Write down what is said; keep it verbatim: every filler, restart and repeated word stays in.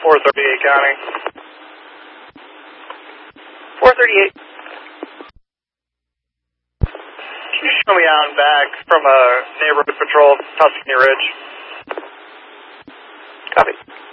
four thirty-eight counting. four thirty-eight. Can you show me out and back from a neighborhood patrol, Tuscany Ridge? Copy.